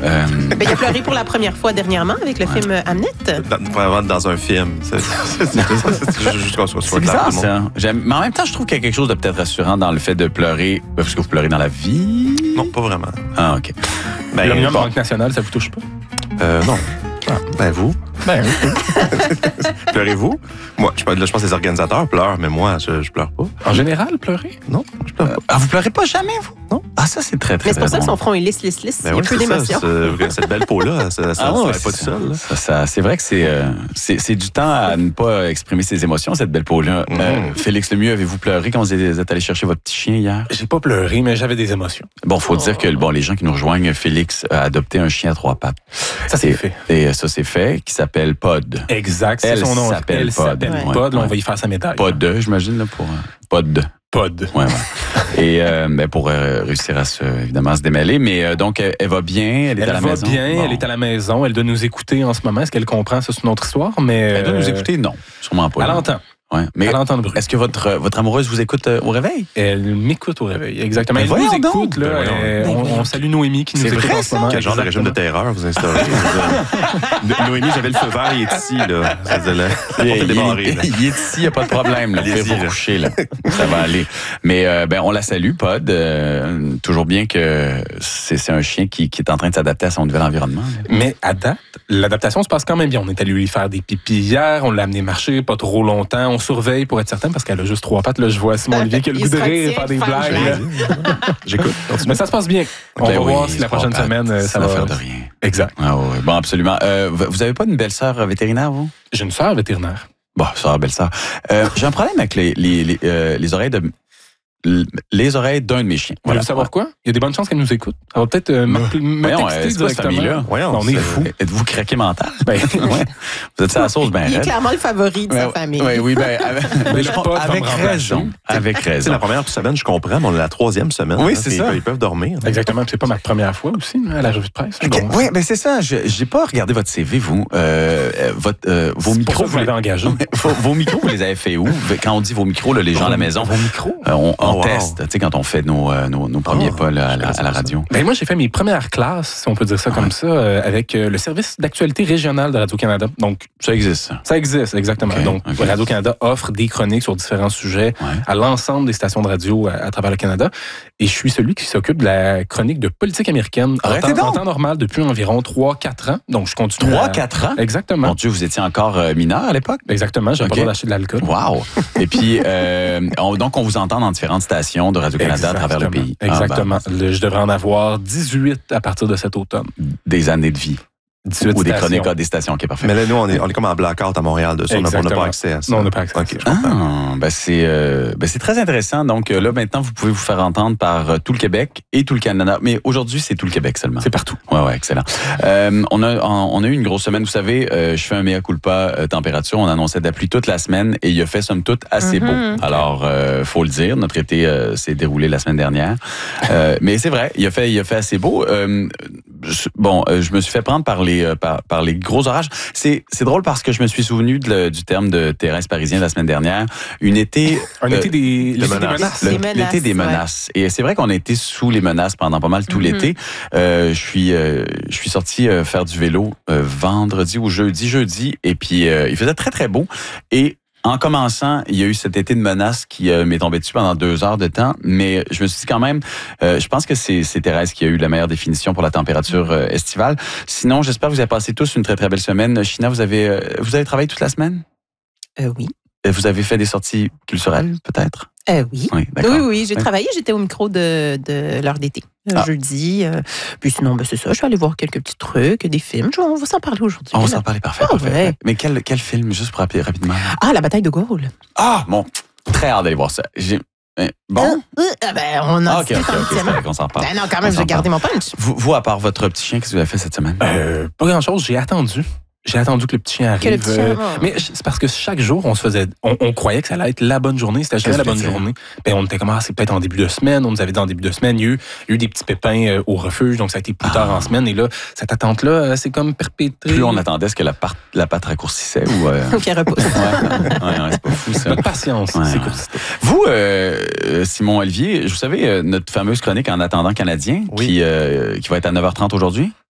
Il a pleuré pour la première fois dernièrement avec le film Hamnet. Vraiment dans un film. C'est juste qu'on soit bizarre, ça. Mais en même temps, je trouve qu'il y a quelque chose de peut-être rassurant dans le fait de pleurer. Parce que vous pleurez dans la vie? Non, pas vraiment. Ah, OK. Le minimum Banque nationale, ça vous touche pas? Non. Vous? Ben oui. Pleurez-vous? Moi, je pense que les organisateurs pleurent, mais moi, je pleure pas. En général, pleurer? Non, je pleure pas. Ah, vous pleurez pas jamais, vous? Non. Ah, ça, c'est très, très Mais c'est pour ça bon. que son front est lisse. Il y a peu d'émotion. Cette belle peau-là, ça va pas tout seul. C'est vrai que c'est du temps à ne pas exprimer ses émotions, cette belle peau-là. Félix Lemieux, avez-vous pleuré quand vous êtes allé chercher votre petit chien hier? J'ai pas pleuré, mais j'avais des émotions. Bon, faut dire que les gens qui nous rejoignent, Félix a adopté un chien à 3 pattes. Ça, c'est fait. Et ça, c'est fait, qui s'appelle Pod. Exact, c'est son nom. Elle s'appelle Pod. Là, on va y faire sa médaille. Pod, j'imagine, là, pour Pod. Ouais. Et pour réussir à se démêler. Mais donc, elle va bien, elle est à la maison. Elle va bien, elle est à la maison. Elle doit nous écouter en ce moment. Est-ce qu'elle comprend? Ça, c'est une autre histoire. Mais elle doit nous écouter? Non, sûrement pas. Elle entend. Ouais. Mais elle entend le bruit. Est-ce que votre amoureuse vous écoute au réveil? Elle m'écoute au réveil, exactement. Mais elle nous écoute, écoute. On salue Noémie qui nous écoute en ce moment. Quel genre de régime de terreur vous instaurez? Noémie, j'avais le feu vert, il est ici. Là. Il est ici, il n'y a pas de problème. Là. Vous coucher, là. Ça va aller. Mais on la salue, Pod. Toujours bien que c'est un chien qui est en train de s'adapter à son nouvel environnement. Là. Mais à date, l'adaptation se passe quand même bien. On est allé lui faire des pipis hier, on l'a amené marcher pas trop longtemps. On surveille pour être certain parce qu'elle a juste 3 pattes. Là, je vois Simon Olivier qui a le goût de rire, faire des blagues. J'écoute. Mais ça se passe bien. On va voir si la prochaine semaine, ça va faire de rien. Exact. Ah oui, bon, absolument. Vous n'avez pas une belle-sœur vétérinaire, vous? J'ai une sœur vétérinaire. Bon, sœur, belle-sœur. J'ai un problème avec les oreilles de... Les oreilles d'un de mes chiens. Vous voulez savoir quoi? Il y a des bonnes chances qu'elle nous écoute. Elle va peut-être me texter directement. On est fous. Êtes-vous craqué mental? Vous êtes à la sauce bien Il est raide. clairement le favori de sa famille. Oui, avec raison. Avec raison. C'est la première semaine, je comprends, mais on est la 3e semaine. Oui, c'est ça. Ils peuvent dormir. Exactement. C'est pas ma première fois aussi, à la revue de presse. Oui, mais c'est ça. J'ai pas regardé votre CV, vous. Vos micros, vous l'avez engagé. Vos micros, vous les avez fait où? Quand on dit vos micros, les gens à la maison. Vos micros? On teste, tu sais, quand on fait nos premiers pas là, à la radio. Ben moi, j'ai fait mes premières classes, si on peut dire ça comme ça, avec le service d'actualité régionale de Radio-Canada. Donc, ça existe, ça? Ça existe, exactement. Okay, Donc, Radio-Canada offre des chroniques sur différents sujets à l'ensemble des stations de radio à travers le Canada. Et je suis celui qui s'occupe de la chronique de politique américaine en temps normal depuis environ 3-4 ans. Donc, je continue. 3-4 ans? Exactement. Mon Dieu, vous étiez encore mineur à l'époque? Exactement, j'avais pas le droit d'acheter de l'alcool. Wow! Et puis, donc, on vous entend dans différentes stations de Radio-Canada à travers le pays. Exactement. Je devrais en avoir 18 à partir de cet automne. Des années de vie. 18 ou des chroniques des stations, OK, parfait. Mais là, nous, on est comme en blackout à Montréal dessus. On n'a pas accès à ça. Non, on n'a pas accès à ça. C'est très intéressant. Donc là, maintenant, vous pouvez vous faire entendre par tout le Québec et tout le Canada. Mais aujourd'hui, c'est tout le Québec seulement. C'est partout. Ouais, excellent. On a eu une grosse semaine. Vous savez, je fais un mea culpa température. On annonçait de la pluie toute la semaine et il a fait, somme toute, assez beau. Alors, faut le dire, notre été s'est déroulé la semaine dernière. Mais c'est vrai, il a fait assez beau. Je me suis fait prendre par les gros orages. C'est drôle parce que je me suis souvenu du terme de Thérèse Parisien la semaine dernière. Un été des menaces. L'été des menaces. Et c'est vrai qu'on a été sous les menaces pendant pas mal tout l'été. Je suis sorti faire du vélo vendredi ou jeudi, et puis il faisait très, très beau. Et en commençant, il y a eu cet été de menaces qui m'est tombé dessus pendant 2 heures de temps, mais je me suis dit quand même, je pense que c'est Thérèse qui a eu la meilleure définition pour la température estivale. Sinon, j'espère que vous avez passé tous une très, très belle semaine. China, vous avez travaillé toute la semaine? Oui. Vous avez fait des sorties culturelles, peut-être? Oui. Oui, j'ai travaillé. J'étais au micro de l'heure d'été, jeudi. Puis sinon, c'est ça. Je suis allée voir quelques petits trucs, des films. On va s'en parler aujourd'hui. On va s'en parler, parfait. Ouais. Mais quel film, juste pour rappeler rapidement? La bataille de Gaulle. Bon, très hâte d'aller voir ça. Bon? On en OK, c'est vrai qu'on s'en parle. Non, quand même, j'ai gardé mon punch. Vous, à part votre petit chien, qu'est-ce que vous avez fait cette semaine? Pas grand-chose. J'ai attendu que le petit chien arrive. Mais c'est parce que chaque jour, on croyait que ça allait être la bonne journée. C'était jamais la bonne journée. On était comme, c'est peut-être en début de semaine. On nous avait dit en début de semaine. Il y a eu des petits pépins au refuge, donc ça a été plus tard en semaine. Et là, cette attente-là, c'est comme perpétrée. Plus on attendait, est-ce que la patte raccourcissait ou... Qu'elle repousse. c'est pas fou, ça. Notre patience, c'est courcité. Vous, Simon Olivier, vous savez, notre fameuse chronique En attendant canadien, qui va être à 9h30 aujourd'hui?